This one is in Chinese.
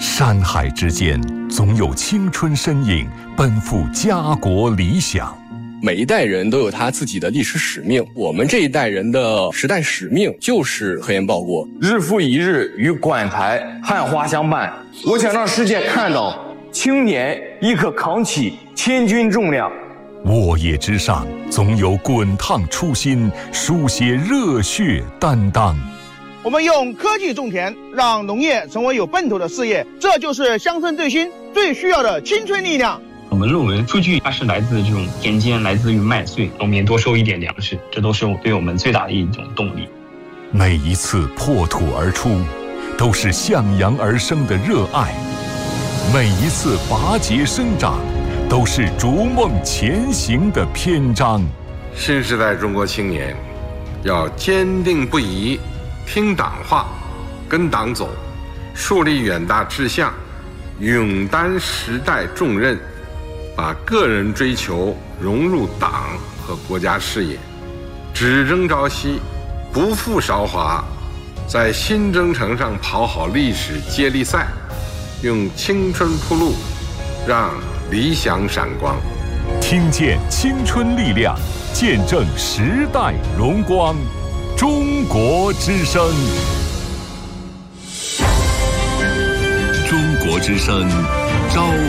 山海之间，总有青春身影奔赴家国理想。 每一代人都有他自己的历史使命，我们这一代人的时代使命就是核研报国。 日复一日与馆台汉花相伴，我想让世界看到青年亦可扛起千钧重量。 沃野之上，总有滚烫初心，书写热血担当。 我们用科技种田，让农业成为有奔头的事业，这就是乡村振兴最需要的青春力量。 我们论文数据它是来自这种田间，来自于麦穗，农民多收一点粮食，这都是对我们最大的一种动力。 每一次破土而出，都是向阳而生的热爱；每一次拔节生长，都是逐梦前行的篇章。 新时代中国青年要坚定不移听党话，跟党走，树立远大志向，勇担时代重任，把个人追求融入党和国家事业，只争朝夕，不负韶华，在新征程上跑好历史接力赛，用青春铺路，让理想闪光。 听见青春力量，见证时代荣光。中国之声， 中国之声，朝